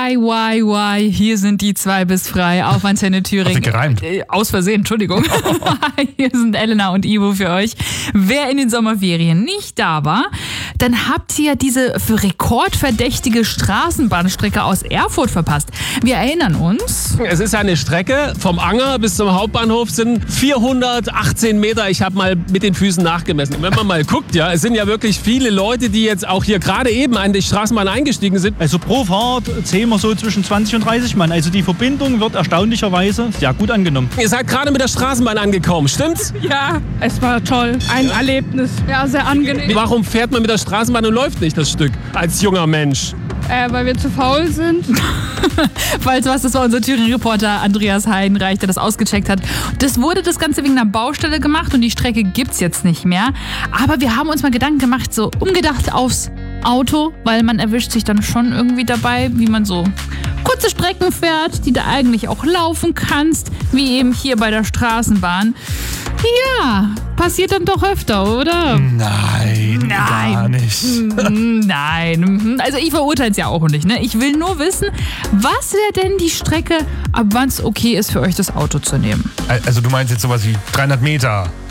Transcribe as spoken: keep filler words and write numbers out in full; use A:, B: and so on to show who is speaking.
A: Why, why, why? Hier sind die zwei bis frei auf Antenne Thüringen.
B: Hat sich gereimt.
A: Äh, aus Versehen, Entschuldigung. Hier sind Elena und Ivo für euch. Wer in den Sommerferien nicht da war, dann habt ihr diese für rekordverdächtige Straßenbahnstrecke aus Erfurt verpasst. Wir erinnern uns.
C: Es ist eine Strecke vom Anger bis zum Hauptbahnhof sind vierhundertachtzehn Meter. Ich habe mal mit den Füßen nachgemessen. Wenn man mal guckt, ja, es sind ja wirklich viele Leute, die jetzt auch hier gerade eben an die Straßenbahn eingestiegen sind.
D: Also pro Fahrt zählen wir so zwischen zwanzig und dreißig Mann. Also die Verbindung wird erstaunlicherweise sehr gut angenommen.
C: Ihr seid gerade mit der Straßenbahn angekommen, stimmt's?
E: Ja, es war toll. Ein Erlebnis. Ja, sehr angenehm.
C: Warum fährt man mit der Straßenbahn und läuft nicht das Stück als junger Mensch?
E: Äh, weil wir zu faul sind.
A: Falls was, das war unser Thüringen-Reporter Andreas Heidenreich, der das ausgecheckt hat. Das wurde das Ganze wegen einer Baustelle gemacht und die Strecke gibt's jetzt nicht mehr. Aber wir haben uns mal Gedanken gemacht, so umgedacht aufs Auto, weil man erwischt sich dann schon irgendwie dabei, wie man so kurze Strecken fährt, die du eigentlich auch laufen kannst, wie eben hier bei der Straßenbahn. Ja, passiert dann doch öfter, oder?
B: Nein,
A: Nein.
B: gar nicht.
A: Nein, also ich verurteile es ja auch nicht. Ne? Ich will nur wissen, was wäre denn die Strecke, ab wann es okay ist für euch, das Auto zu nehmen?
B: Also du meinst jetzt sowas wie dreihundert Meter?